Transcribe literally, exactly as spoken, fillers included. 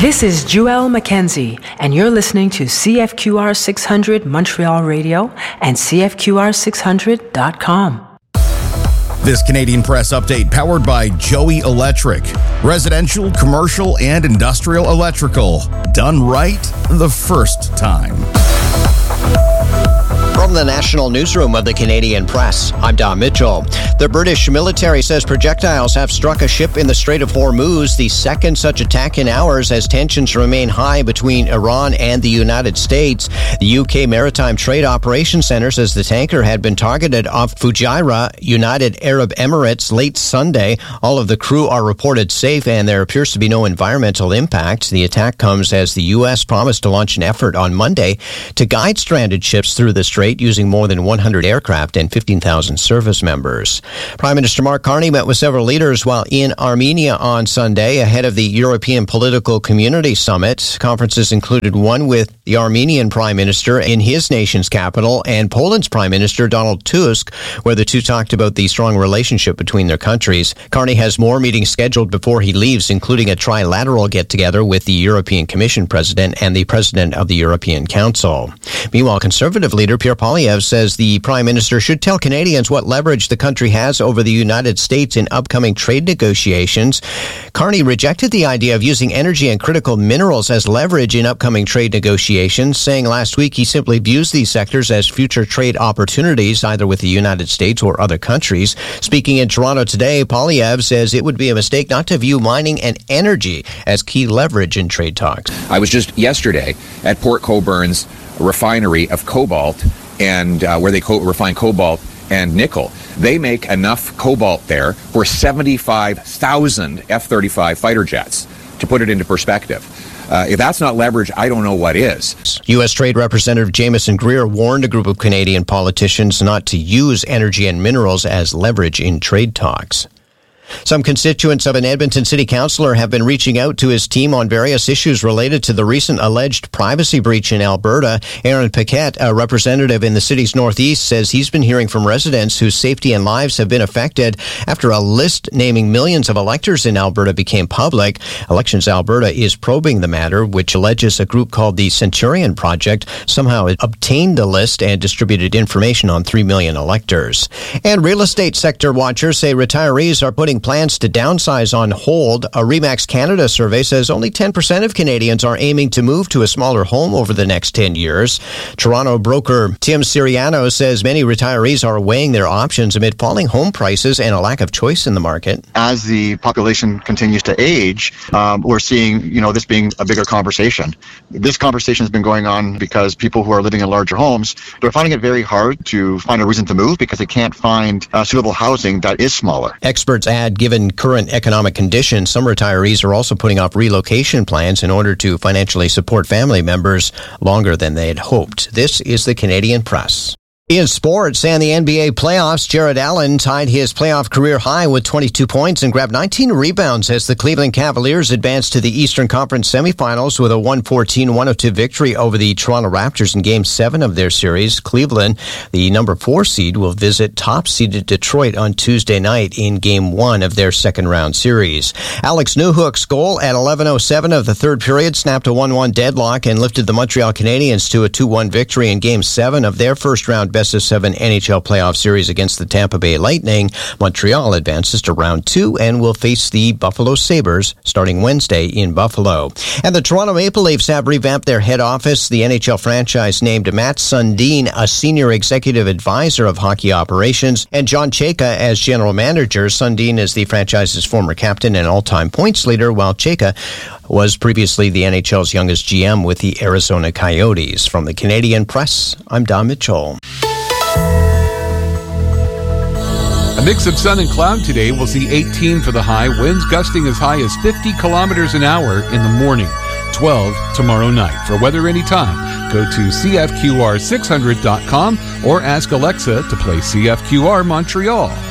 This is Joelle Mackenzie, and you're listening to C F Q R six hundred Montreal Radio and C F Q R six hundred dot com. This Canadian Press update powered by Joey Electric. Residential, commercial, and industrial electrical. Done right the first time. From the National Newsroom of the Canadian Press, I'm Don Mitchell. The British military says projectiles have struck a ship in the Strait of Hormuz, the second such attack in hours as tensions remain high between Iran and the United States. The U K Maritime Trade Operations Centre says the tanker had been targeted off Fujairah, United Arab Emirates, late Sunday. All of the crew are reported safe and there appears to be no environmental impact. The attack comes as the U S promised to launch an effort on Monday to guide stranded ships through the strait using more than one hundred aircraft and fifteen thousand service members. Prime Minister Mark Carney met with several leaders while in Armenia on Sunday ahead of the European Political Community Summit. Conferences included one with the Armenian Prime Minister in his nation's capital and Poland's Prime Minister Donald Tusk, where the two talked about the strong relationship between their countries. Carney has more meetings scheduled before he leaves, including a trilateral get-together with the European Commission President and the President of the European Council. Meanwhile, Conservative leader Pierre Poilievre says the Prime Minister should tell Canadians what leverage the country has over the United States in upcoming trade negotiations. Carney rejected the idea of using energy and critical minerals as leverage in upcoming trade negotiations, saying last week he simply views these sectors as future trade opportunities, either with the United States or other countries. Speaking in Toronto today, Poilievre says it would be a mistake not to view mining and energy as key leverage in trade talks. I was just yesterday at Port Coburn's refinery of cobalt, and uh, where they co- refine cobalt and nickel. They make enough cobalt there for seventy-five thousand F thirty-five fighter jets, to put it into perspective. Uh, if that's not leverage, I don't know what is. U S Trade Representative Jameson Greer warned a group of Canadian politicians not to use energy and minerals as leverage in trade talks. Some constituents of an Edmonton city councillor have been reaching out to his team on various issues related to the recent alleged privacy breach in Alberta. Aaron Paquette, a representative in the city's northeast, says he's been hearing from residents whose safety and lives have been affected after a list naming millions of electors in Alberta became public. Elections Alberta is probing the matter, which alleges a group called the Centurion Project somehow obtained the list and distributed information on three million electors. And real estate sector watchers say retirees are putting plans to downsize on hold. A RE/MAX Canada survey says only ten percent of Canadians are aiming to move to a smaller home over the next ten years. Toronto broker Tim Siriano says many retirees are weighing their options amid falling home prices and a lack of choice in the market. As the population continues to age, um, we're seeing, you know, this being a bigger conversation. This conversation has been going on because people who are living in larger homes, they're finding it very hard to find a reason to move because they can't find uh, suitable housing that is smaller. Experts add, given current economic conditions, some retirees are also putting off relocation plans in order to financially support family members longer than they had hoped. This is the Canadian Press. In sports and the N B A playoffs, Jared Allen tied his playoff career high with twenty-two points and grabbed nineteen rebounds as the Cleveland Cavaliers advanced to the Eastern Conference semifinals with a one fourteen one oh two victory over the Toronto Raptors in Game seven of their series. Cleveland, the number four seed, will visit top-seeded Detroit on Tuesday night in Game one of their second-round series. Alex Newhook's goal at eleven oh seven of the third period snapped a one one deadlock and lifted the Montreal Canadiens to a two one victory in Game seven of their first-round best of seven N H L playoff series against the Tampa Bay Lightning. Montreal advances to round two and will face the Buffalo Sabres starting Wednesday in Buffalo. And the Toronto Maple Leafs have revamped their head office. The N H L franchise named Matt Sundin a senior executive advisor of hockey operations and John Chayka as general manager. Sundin is the franchise's former captain and all-time points leader, while Chayka was previously the N H L's youngest G M with the Arizona Coyotes. From the Canadian Press, I'm Don Mitchell. A mix of sun and cloud today. We'll see eighteen for the high. Winds gusting as high as fifty kilometers an hour in the morning. twelve tomorrow night. For weather anytime, go to C F Q R six hundred dot com or ask Alexa to play C F Q R Montreal.